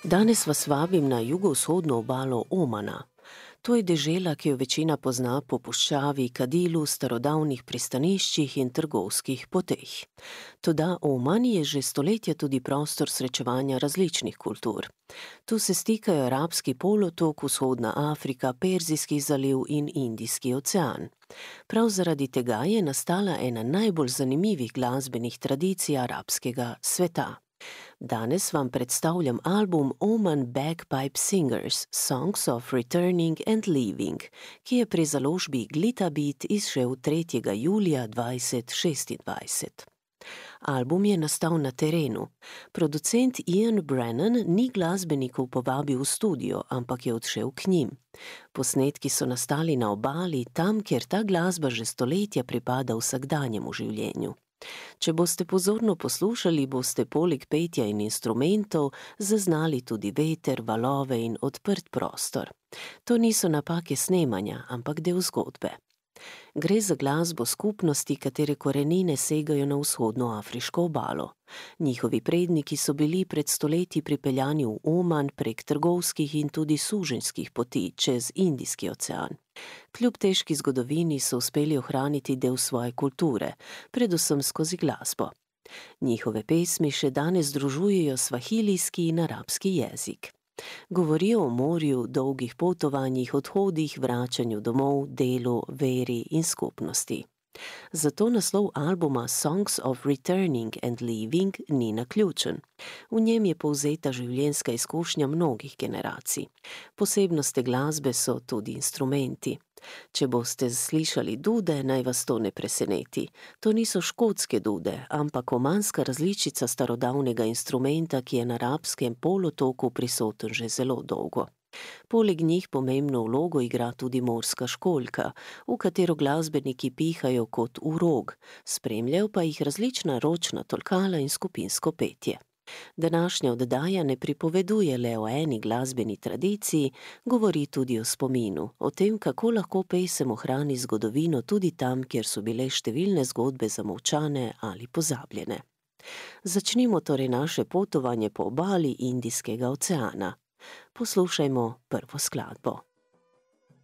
Danes vas vabim na jugovzhodno obalo Omana. To je dežela, ki jo večina pozna po puščavi, kadilu, starodavnih pristaniščih in trgovskih poteh. Toda Oman je že stoletja tudi prostor srečevanja različnih kultur. Tu se stikajo Arabski polotok, Vzhodna Afrika, Perzijski zaliv in Indijski ocean. Prav zaradi tega je nastala ena najbolj zanimivih glasbenih tradicij arabskega sveta. Danes vam predstavljam album Oman Bagpipe Singers Songs of Returning and Leaving, ki je pri založbi Glittabit izšel 3. julija 2026. Album je nastal na terenu. Producent Ian Brennan ni glasbenikov povabil v studio, ampak je odšel k njim. Posnetki so nastali na obali, tam, kjer ta glasba že stoletja pripada vsakdanjemu življenju. Če boste pozorno poslušali, boste poleg petja in instrumentov zaznali tudi veter, valove in odprt prostor. To niso napake snemanja, ampak del zgodbe. Gre za glasbo skupnosti, katere korenine segajo na vzhodno afriško obalo. Njihovi predniki so bili pred stoletji pripeljani v Oman prek trgovskih in tudi suženjskih poti čez Indijski ocean. Kljub težki zgodovini so uspeli ohraniti del svoje kulture, predvsem skozi glasbo. Njihove pesmi še danes združujejo svahilijski in arabski jezik. Govorijo o morju, dolgih potovanjih, odhodih, vračanju domov, delu, veri in skupnosti. Zato naslov albuma Songs of Returning and Leaving ni naključen. V njem je povzeta življenjska izkušnja mnogih generacij. Posebnost te glasbe so tudi instrumenti. Če boste slišali dude, naj vas to ne preseneti. To niso škotske dude, ampak omanska različica starodavnega instrumenta, ki je na arabskem polotoku prisoten že zelo dolgo. Poleg njih pomembno vlogo igra tudi morska školjka, v katero glasbeniki pihajo kot v rog, spremljajo pa jih različna ročna tolkala in skupinsko petje. Današnja oddaja ne pripoveduje le o eni glasbeni tradiciji, govori tudi o spominu, o tem, kako lahko pesem ohrani zgodovino tudi tam, kjer so bile številne zgodbe zamolčane ali pozabljene. Začnimo torej naše potovanje po obali Indijskega oceana. Poslušajmo prvo skladbo.